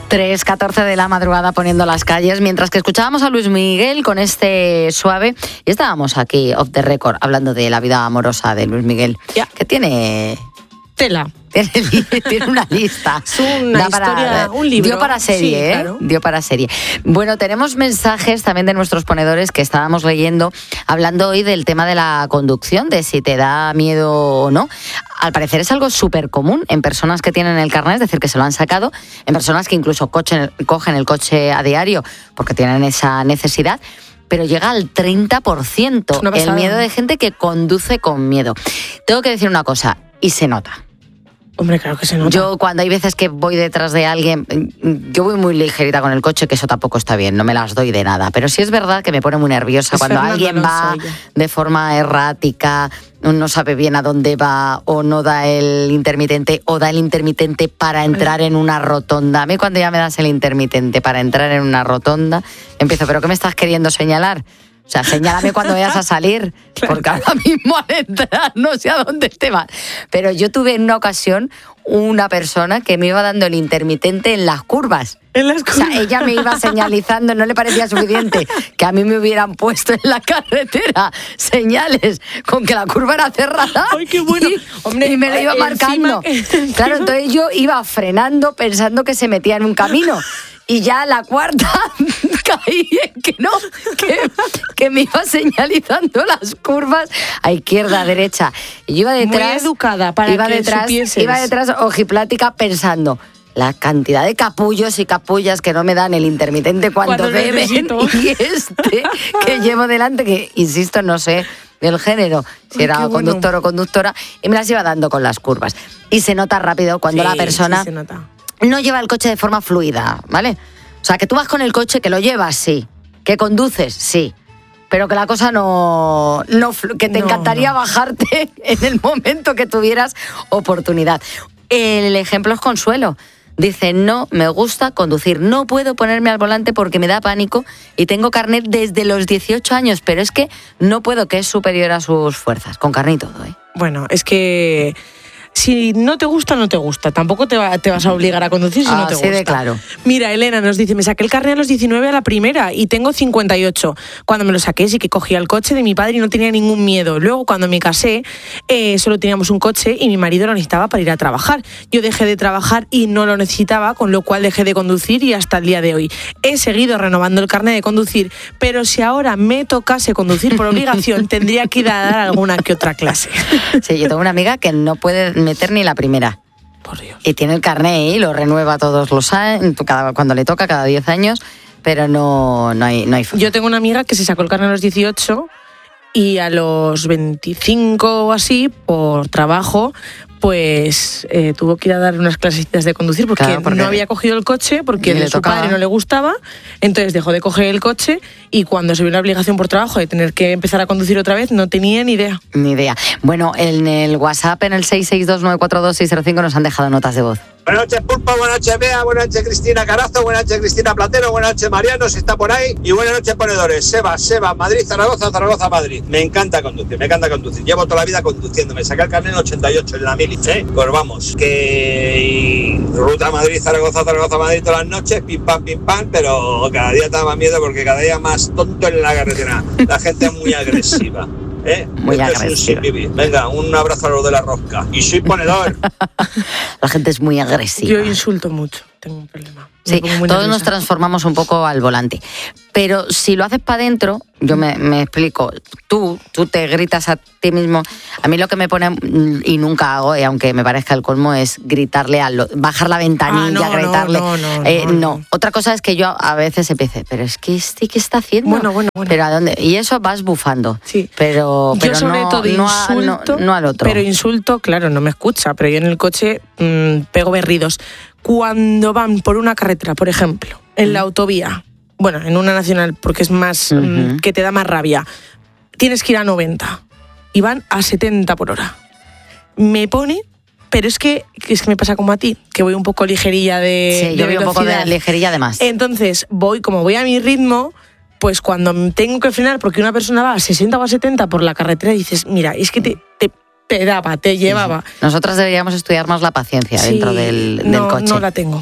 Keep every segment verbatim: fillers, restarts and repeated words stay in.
tres catorce de la madrugada poniendo las calles, mientras que escuchábamos a Luis Miguel con este Suave y estábamos aquí off the record hablando de la vida amorosa de Luis Miguel, ya. que tiene tela. Tiene, tiene una lista. Es una da para, historia, un libro. Dio para serie, sí, ¿eh? Claro. Dio para serie. Bueno, tenemos mensajes también de nuestros ponedores que estábamos leyendo, hablando hoy del tema de la conducción, de si te da miedo o no. Al parecer es algo súper común en personas que tienen el carnet, es decir, que se lo han sacado, en personas que incluso cochen, cogen el coche a diario porque tienen esa necesidad, pero llega al treinta por ciento el miedo de gente que conduce con miedo. Tengo que decir una cosa, y se nota. Hombre, claro que se nota. Yo cuando hay veces que voy detrás de alguien, yo voy muy ligerita con el coche, que eso tampoco está bien, no me las doy de nada. Pero sí es verdad que me pone muy nerviosa es cuando Fernando alguien va de forma errática, no sabe bien a dónde va, o no da el intermitente, o da el intermitente para entrar en una rotonda. A mí cuando ya me das el intermitente para entrar en una rotonda, empiezo, ¿pero qué me estás queriendo señalar? O sea, señálame cuando vayas a salir, claro, porque ahora mismo al entrar no sé a dónde te vas. Pero yo tuve en una ocasión una persona que me iba dando el intermitente en las curvas. En las curvas. O sea, ella me iba señalizando, no le parecía suficiente que a mí me hubieran puesto en la carretera señales con que la curva era cerrada. ¡Ay, qué bueno! Y, Hombre, y me lo iba marcando. Encima, claro, entonces yo iba frenando pensando que se metía en un camino. Y ya la cuarta caí en que no, que, que me iba señalizando las curvas a izquierda, a derecha. Y yo iba detrás. Muy educada para iba que detrás, supieses. Iba detrás ojiplática pensando la cantidad de capullos y capullas que no me dan el intermitente cuando, cuando beben y este que llevo delante, que insisto, no sé del género, si era Ay, conductor bueno. o conductora, y me las iba dando con las curvas. Y se nota rápido cuando sí, la persona... Sí, se nota. No lleva el coche de forma fluida, ¿vale? O sea, que tú vas con el coche, que lo llevas, sí. Que conduces, sí. Pero que la cosa no... no que te no, encantaría no. bajarte en el momento que tuvieras oportunidad. El ejemplo es Consuelo. Dice, no me gusta conducir. No puedo ponerme al volante porque me da pánico y tengo carnet desde los dieciocho años, pero es que no puedo, que es superior a sus fuerzas. Con carnet y todo, ¿eh? Bueno, es que... Si no te gusta, no te gusta. Tampoco te, va, te vas a obligar a conducir si ah, no te sí gusta. De claro. Mira, Elena nos dice, me saqué el carnet a los diecinueve a la primera y tengo cincuenta y ocho. Cuando me lo saqué sí que cogía el coche de mi padre y no tenía ningún miedo. Luego, cuando me casé, eh, solo teníamos un coche y mi marido lo necesitaba para ir a trabajar. Yo dejé de trabajar y no lo necesitaba, con lo cual dejé de conducir y hasta el día de hoy. He seguido renovando el carnet de conducir, pero si ahora me tocase conducir por obligación, tendría que ir a dar alguna que otra clase. Sí, yo tengo una amiga que no puede meter ni la primera. Por Dios. Y tiene el carnet y lo renueva todos los años, cada, cuando le toca, cada diez años, pero no, no hay, no hay forma. Yo tengo una amiga que se sacó el carnet a los dieciocho y a los veinticinco o así, por trabajo, pues eh, tuvo que ir a dar unas clasecitas de conducir porque, claro, porque no había cogido el coche, porque a su tocaba. padre no le gustaba, entonces dejó de coger el coche y cuando se vio la obligación por trabajo de tener que empezar a conducir otra vez, no tenía ni idea. Ni idea. Bueno, en el WhatsApp, en el seis seis dos nueve cuatro dos seis cero cinco, nos han dejado notas de voz. Buenas noches, Pulpo, buenas noches, Bea, buenas noches, Cristina Carazo, buenas noches, Cristina Platero, buenas noches, Mariano, si está por ahí, y buenas noches, ponedores. Seba, Seba, Madrid, Zaragoza, Zaragoza, Madrid. Me encanta conducir, me encanta conducir. Llevo toda la vida conduciendo, me saqué el carnet en el ochenta y ocho en la mili, ¿eh? Pues vamos, que ruta Madrid, Zaragoza, Zaragoza, Madrid todas las noches, pim pam, pim pam, pero cada día te da más miedo porque cada día más tonto en la carretera. La gente es muy agresiva. ¿Eh? Muy Esto agresiva. Es un Venga, un abrazo a los de la rosca. Y soy ponedor. La gente es muy agresiva. Yo insulto mucho, tengo un problema. Sí, todos nerviosa. Nos transformamos un poco al volante. Pero si lo haces para adentro, yo me, me explico, tú, tú te gritas a ti mismo. A mí lo que me pone, y nunca hago, y aunque me parezca el colmo, es gritarle, a lo, bajar la ventanilla, ah, no, gritarle. No, no, no, eh, no, no. no. Otra cosa es que yo a veces empiezo, pero es que este, ¿qué está haciendo? Bueno, bueno, bueno. Pero ¿a dónde? Y eso vas bufando. Sí. Pero, pero yo sobre no, todo no, insulto, a, no, no al otro. Pero insulto, claro, no me escucha, pero yo en el coche mmm, pego berridos. Cuando van por una carretera, por ejemplo, en la autovía, bueno, en una nacional, porque es más, uh-huh. mmm, que te da más rabia, tienes que ir a noventa y van a setenta por hora. Me pone, pero es que, es que me pasa como a ti, que voy un poco ligerilla de, sí, de yo voy velocidad. un poco de ligerilla además. Entonces, voy, como voy a mi ritmo, pues cuando tengo que frenar porque una persona va a sesenta o a setenta por la carretera, dices, mira, es que te... te te daba, te llevaba. Sí, sí. Nosotras deberíamos estudiar más la paciencia sí, dentro del, del no, coche. No la tengo.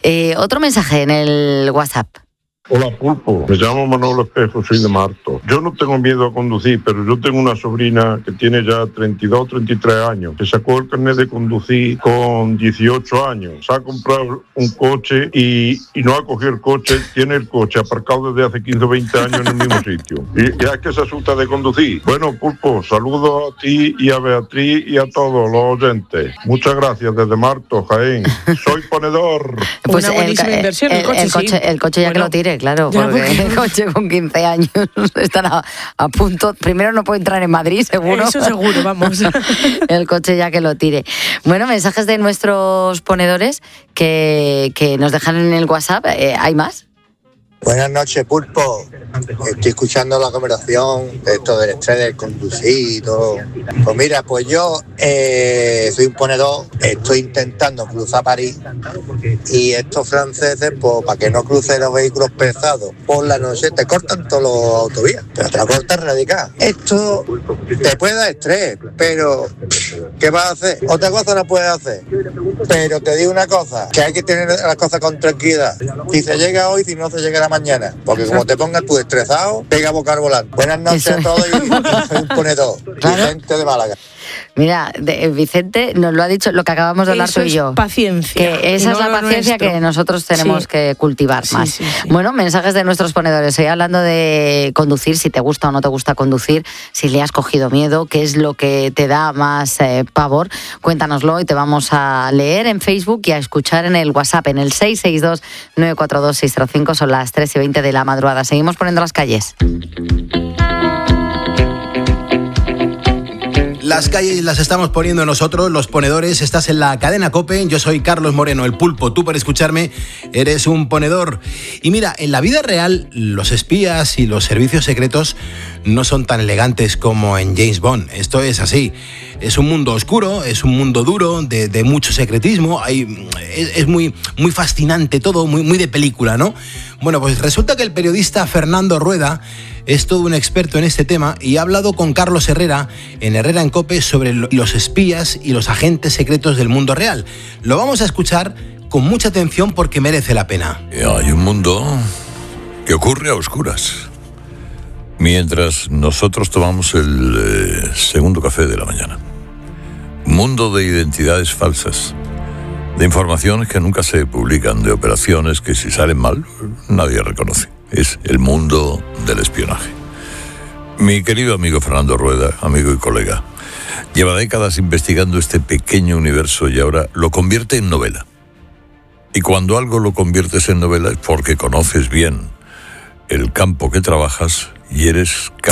Eh, otro mensaje en el WhatsApp. Hola, Pulpo. Me llamo Manolo Espejo, soy de Marto. Yo no tengo miedo a conducir, pero yo tengo una sobrina que tiene ya treinta y dos, treinta y tres años, que sacó el carnet de conducir con dieciocho años. Se ha comprado un coche y, y no ha cogido el coche, tiene el coche aparcado desde hace quince o veinte años en el mismo sitio. Y ya es que se asusta de conducir. Bueno, Pulpo, saludo a ti y a Beatriz y a todos los oyentes. Muchas gracias desde Marto, Jaén. Soy ponedor. Pues una buenísima el, inversión, el, el coche, el coche, sí. el coche ya bueno, que lo tire, claro, ya, porque, porque el coche con quince años estará a punto. Primero no puede entrar en Madrid, seguro. Eso seguro, vamos. El coche ya que lo tire. Bueno, mensajes de nuestros ponedores que, que nos dejan en el WhatsApp. Eh, ¿Hay más? Buenas noches, Pulpo. Estoy escuchando la conversación de esto del estrés del conducir y todo. Pues mira, pues yo eh, soy un ponedor, estoy intentando cruzar París y estos franceses, pues para que no crucen los vehículos pesados por la noche, te cortan todas las autovías, pero te la cortan radical. Esto te puede dar estrés, pero ¿qué vas a hacer? Otra cosa no puedes hacer. Pero te digo una cosa, que hay que tener las cosas con tranquilidad. Si se llega hoy, si no se llegará mañana, porque como te pongas tú estresado, pega boca al volante. Buenas noches Eso. a todos y soy un ponedor, claro. Vicente de Málaga. Mira, de, Vicente nos lo ha dicho lo que acabamos de hablar Eso tú y yo. Paciencia. Que esa no es la paciencia nuestro. que nosotros tenemos sí. que cultivar sí, más. Sí, sí. Bueno, mensajes de nuestros ponedores. Estoy hablando de conducir, si te gusta o no te gusta conducir, si le has cogido miedo, qué es lo que te da más eh, pavor. Cuéntanoslo y te vamos a leer en Facebook y a escuchar en el WhatsApp en el seis seis dos, nueve cuatro dos, seis cero cinco. Son las tres y veinte de la madrugada. Seguimos poniendo las calles. Las calles las estamos poniendo nosotros, los ponedores. Estás en la cadena COPE. Yo soy Carlos Moreno, el Pulpo. Tú, para escucharme, eres un ponedor. Y mira, en la vida real, los espías y los servicios secretos no son tan elegantes como en James Bond. Esto es así. Es un mundo oscuro, es un mundo duro, de, de mucho secretismo. Hay, es es muy, muy fascinante todo, muy, muy de película, ¿no? Bueno, pues resulta que el periodista Fernando Rueda es todo un experto en este tema y ha hablado con Carlos Herrera en Herrera en COPE sobre los espías y los agentes secretos del mundo real. Lo vamos a escuchar con mucha atención porque merece la pena. Hay un mundo que ocurre a oscuras, mientras nosotros tomamos el eh, segundo café de la mañana. Mundo de identidades falsas, de informaciones que nunca se publican, de operaciones que si salen mal nadie reconoce. Es el mundo del espionaje. Mi querido amigo Fernando Rueda, amigo y colega, lleva décadas investigando este pequeño universo y ahora lo convierte en novela. Y cuando algo lo conviertes en novela es porque conoces bien el campo que trabajas y eres